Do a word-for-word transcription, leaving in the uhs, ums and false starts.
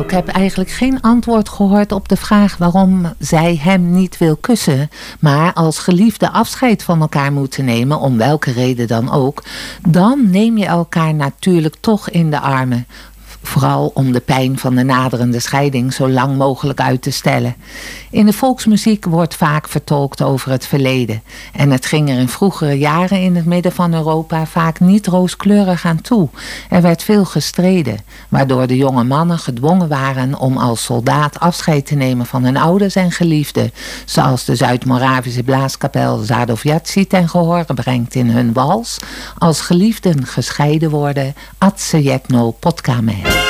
ik heb eigenlijk geen antwoord gehoord op de vraag waarom zij hem niet wil kussen. Maar als geliefden afscheid van elkaar moeten nemen, om welke reden dan ook, dan neem je elkaar natuurlijk toch in de armen. Vooral om de pijn van de naderende scheiding zo lang mogelijk uit te stellen. In de volksmuziek wordt vaak vertolkt over het verleden. En het ging er in vroegere jaren in het midden van Europa vaak niet rooskleurig aan toe. Er werd veel gestreden, waardoor de jonge mannen gedwongen waren om als soldaat afscheid te nemen van hun ouders en geliefden. Zoals de Zuid-Moravische blaaskapel Zadovjaci ten gehore brengt in hun wals. Als geliefden gescheiden worden, Ad se jednou potkáme.